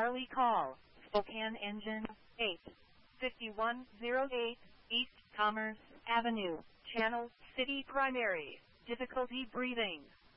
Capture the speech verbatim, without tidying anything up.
Charlie call, Spokane engine, eight fifty-one oh eight, East Commerce Avenue, Channel City primary, difficulty breathing.